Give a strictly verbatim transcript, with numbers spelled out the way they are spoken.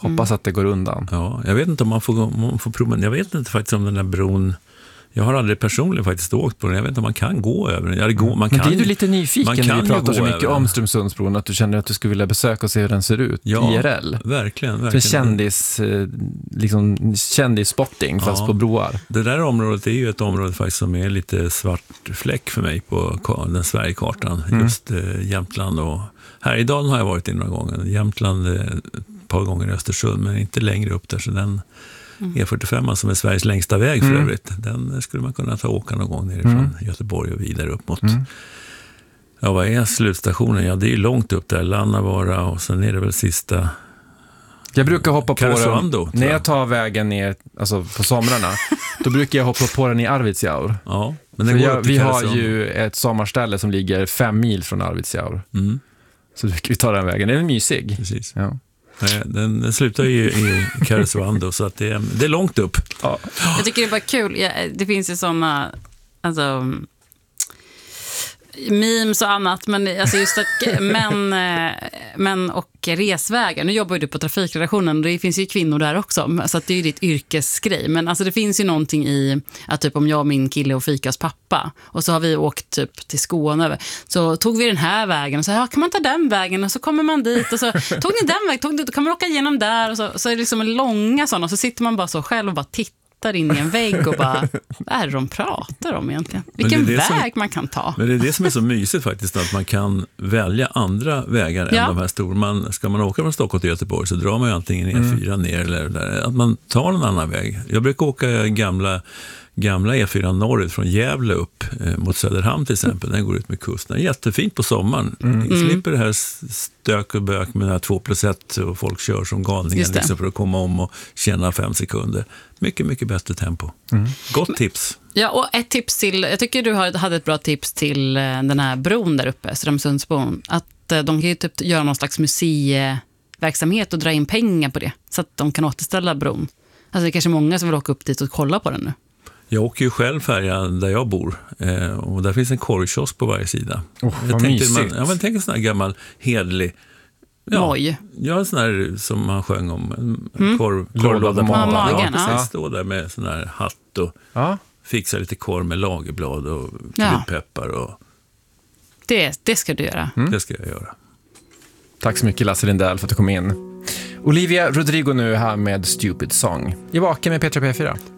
Hoppas mm. att det går undan. Ja, jag vet inte om man får, om man får prova. Jag vet inte faktiskt om den där bron. Jag har aldrig personligen faktiskt åkt på den. Jag vet inte om man kan gå över den. Ja, det går, man Men kan, det är du lite nyfiken när vi pratar så mycket om Strömsundsbron, att du känner att du skulle vilja besöka och se hur den ser ut. Ja, I R L. Verkligen, verkligen. För kändis, liksom, kändisspotting fast ja. På broar. Det där området är ju ett område faktiskt som är lite svart fläck för mig på den Sverigekartan. Mm. Just eh, Jämtland och Härjedalen har jag varit in några gånger. Jämtland eh, ett par gånger i Östersund, men inte längre upp där, så den Mm. E fyrtiofem som är Sveriges längsta väg för mm. övrigt, den skulle man kunna ta åka någon gång nerifrån mm. Göteborg och vidare upp mot mm. ja, vad är slutstationen? Ja, det är ju långt upp där, Lannavaara, och sen är det väl sista. Jag brukar hoppa på den när jag tar vägen ner, alltså på somrarna. Då brukar jag hoppa på den i Arvidsjaur. Ja, men den går jag, vi har ju ett sommarställe som ligger fem mil från Arvidsjaur. Mm. Så brukar vi ta den vägen. Den är mysig. Precis. Ja. Den, den slutar ju i Karesuando, så att det, är, det är långt upp. Ja. Jag tycker det är bara kul. Ja, det finns ju sådana alltså, memes och annat, men, alltså just att, men, men och resvägar. Nu jobbar ju du på trafikredaktionen och det finns ju kvinnor där också, så att det är ju ditt yrkesgrej. Men alltså det finns ju någonting i att typ om jag och min kille och fikas pappa, och så har vi åkt typ till Skåne, så tog vi den här vägen och så ja, kan man ta den vägen, och så kommer man dit och så tog ni den vägen, tog, då kan man åka igenom där, och så, så är det liksom en långa sådana, och så sitter man bara så själv och bara tittar in i en vägg och bara, vad är det de pratar om egentligen? Vilken väg som, man kan ta. Men det är det som är så mysigt faktiskt, att man kan välja andra vägar ja. än de här stora. Man, ska man åka från Stockholm till Göteborg så drar man ju antingen E fyra mm. ner eller där, att man tar en annan väg. Jag brukar åka gamla gamla E fyra norrut från Gävle upp eh, mot Söderhamn till exempel. Den går ut med kusten. Jättefint på sommaren. Mm. Man slipper det här stök och bök med den här två plus ett och folk kör som galningar liksom för att komma om och tjäna fem sekunder. Mycket, mycket bättre tempo. Mm. Gott tips. Ja, och ett tips till, jag tycker du hade ett bra tips till den här bron där uppe, Strömsundsbron, att de kan ju typ göra någon slags museiverksamhet och dra in pengar på det, så att de kan återställa bron. Alltså det är kanske många som vill åka upp dit och kolla på den nu. Jag åker ju själv färja där jag bor eh, och där finns en korvkiosk på varje sida. Oh, jag tänkte man, ja, men tänk en sån här gammal hedlig ja, Moj. Ja, en sån här som man sjöng om, en mm. korv, korvlåda på magen. Ja, precis, ja. Stå där med sån här hatt och ja. fixa lite korv med lagerblad och kryddpeppar och det, det ska du göra. Mm. Det ska jag göra. Tack så mycket Lasse Lindell för att du kom in. Olivia Rodrigo nu här med Stupid Song. I Vaken med Petra P fyra.